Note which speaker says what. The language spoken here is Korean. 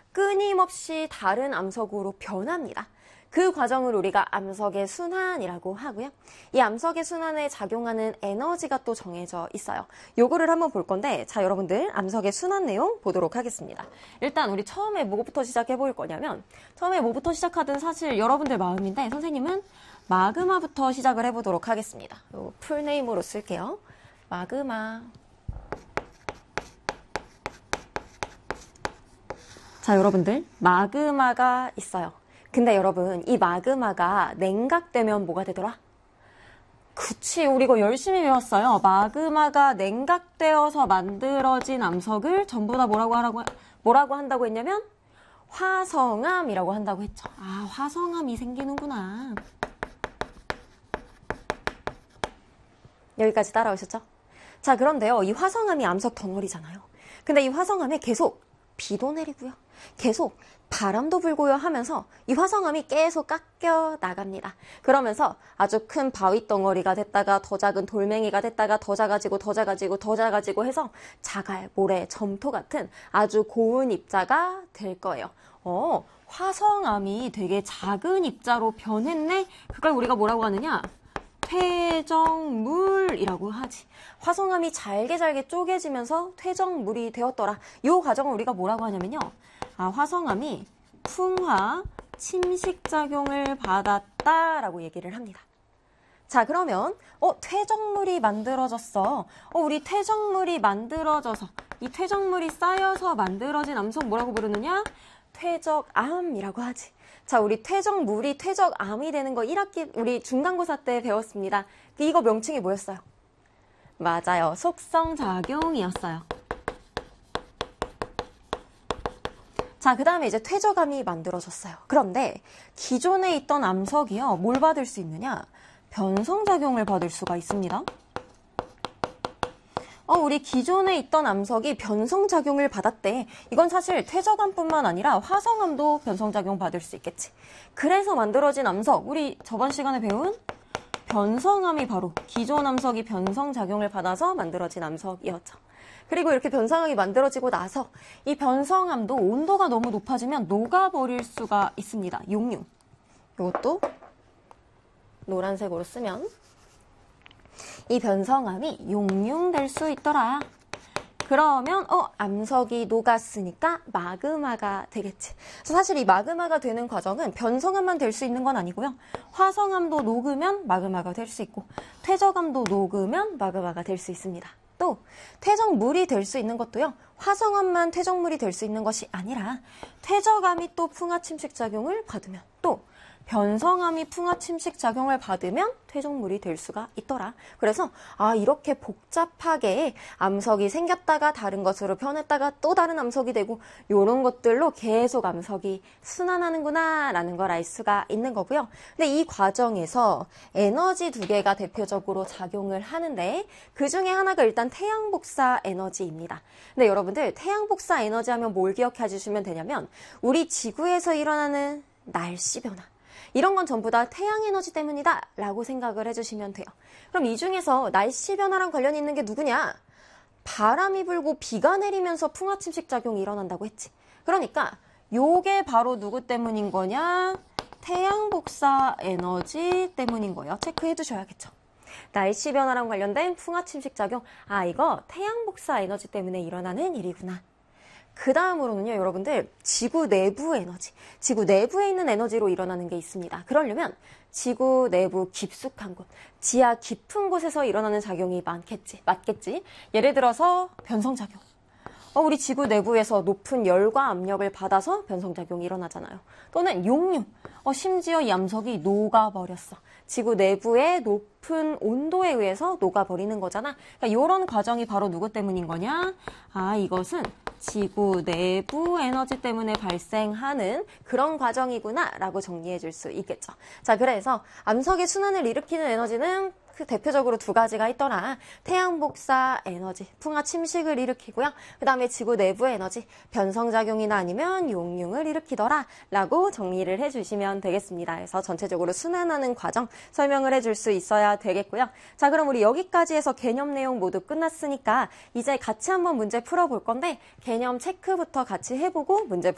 Speaker 1: 끊임없이 다른 암석으로 변합니다. 그 과정을 우리가 암석의 순환이라고 하고요. 이 암석의 순환에 작용하는 에너지가 또 정해져 있어요. 요거를 한번 볼 건데, 자, 여러분들 암석의 순환 내용 보도록 하겠습니다. 일단 우리 처음에 뭐부터 시작해 볼 거냐면, 처음에 뭐부터 시작하든 사실 여러분들 마음인데, 선생님은 마그마부터 시작을 해보도록 하겠습니다. 요 풀네임으로 쓸게요. 마그마. 자, 여러분들 마그마가 있어요. 근데 여러분, 이 마그마가 냉각되면 뭐가 되더라? 그치, 우리 이거 열심히 배웠어요. 마그마가 냉각되어서 만들어진 암석을 전부 다 뭐라고 한다고 했냐면 화성암이라고 한다고 했죠. 아, 화성암이 생기는구나. 여기까지 따라오셨죠? 자, 그런데요, 이 화성암이 암석 덩어리잖아요. 근데 이 화성암에 계속 비도 내리고요. 계속 바람도 불고요 하면서 이 화성암이 계속 깎여 나갑니다. 그러면서 아주 큰 바위 덩어리가 됐다가 더 작은 돌멩이가 됐다가 더 작아지고 더 작아지고 더 작아지고 해서 자갈, 모래, 점토 같은 아주 고운 입자가 될 거예요. 화성암이 되게 작은 입자로 변했네? 그걸 우리가 뭐라고 하느냐? 퇴적물이라고 하지. 화성암이 잘게 쪼개지면서 퇴적물이 되었더라. 이 과정을 우리가 뭐라고 하냐면요. 화성암이 풍화 침식작용을 받았다라고 얘기를 합니다. 자, 그러면 퇴적물이 만들어졌어. 우리 퇴적물이 만들어져서 이 퇴적물이 쌓여서 만들어진 암석 뭐라고 부르느냐? 퇴적암이라고 하지. 자, 우리 퇴적물이 퇴적암이 되는 거 1학기 우리 중간고사 때 배웠습니다. 이거 명칭이 뭐였어요? 맞아요. 속성작용이었어요. 자, 그 다음에 이제 퇴적암이 만들어졌어요. 그런데 기존에 있던 암석이요. 뭘 받을 수 있느냐? 변성작용을 받을 수가 있습니다. 우리 기존에 있던 암석이 변성작용을 받았대. 이건 사실 퇴적암뿐만 아니라 화성암도 변성작용 받을 수 있겠지. 그래서 만들어진 암석, 우리 저번 시간에 배운 변성암이 바로 기존 암석이 변성작용을 받아서 만들어진 암석이었죠. 그리고 이렇게 변성암이 만들어지고 나서 이 변성암도 온도가 너무 높아지면 녹아버릴 수가 있습니다. 용융. 이것도 노란색으로 쓰면 이 변성암이 용융될 수 있더라. 그러면 암석이 녹았으니까 마그마가 되겠지. 그래서 사실 이 마그마가 되는 과정은 변성암만 될 수 있는 건 아니고요. 화성암도 녹으면 마그마가 될 수 있고 퇴적암도 녹으면 마그마가 될 수 있습니다. 또 퇴적물이 될 수 있는 것도요. 화성암만 퇴적물이 될 수 있는 것이 아니라 퇴적암이 또 풍화침식작용을 받으면 또 변성암이 풍화침식작용을 받으면 퇴적물이 될 수가 있더라. 그래서 이렇게 복잡하게 암석이 생겼다가 다른 것으로 변했다가 또 다른 암석이 되고 이런 것들로 계속 암석이 순환하는구나 라는 걸 알 수가 있는 거고요. 근데 이 과정에서 에너지 두 개가 대표적으로 작용을 하는데 그 중에 하나가 일단 태양복사 에너지입니다. 근데 여러분들 태양복사 에너지 하면 뭘 기억해 주시면 되냐면 우리 지구에서 일어나는 날씨 변화 이런 건 전부 다 태양에너지 때문이다 라고 생각을 해주시면 돼요. 그럼 이 중에서 날씨 변화랑 관련이 있는 게 누구냐? 바람이 불고 비가 내리면서 풍화침식작용이 일어난다고 했지. 그러니까 요게 바로 누구 때문인 거냐? 태양복사 에너지 때문인 거예요. 체크해 두셔야겠죠. 날씨 변화랑 관련된 풍화침식작용. 이거 태양복사 에너지 때문에 일어나는 일이구나. 그 다음으로는요, 여러분들, 지구 내부 에너지. 지구 내부에 있는 에너지로 일어나는 게 있습니다. 그러려면 지구 내부 깊숙한 곳, 지하 깊은 곳에서 일어나는 작용이 맞겠지? 예를 들어서 변성작용. 우리 지구 내부에서 높은 열과 압력을 받아서 변성작용이 일어나잖아요. 또는 용융. 심지어 이 암석이 녹아버렸어. 지구 내부의 높은 온도에 의해서 녹아버리는 거잖아. 그러니까 이런 과정이 바로 누구 때문인 거냐? 이것은 지구 내부 에너지 때문에 발생하는 그런 과정이구나 라고 정리해 줄 수 있겠죠. 자, 그래서 암석의 순환을 일으키는 에너지는 대표적으로 두 가지가 있더라. 태양복사 에너지, 풍화 침식을 일으키고요. 그 다음에 지구 내부 에너지, 변성작용이나 아니면 용융을 일으키더라 라고 정리를 해주시면 되겠습니다. 그래서 전체적으로 순환하는 과정 설명을 해줄 수 있어야 되겠고요. 자, 그럼 우리 여기까지 해서 개념 내용 모두 끝났으니까 이제 같이 한번 문제 풀어볼 건데 개념 체크부터 같이 해보고 문제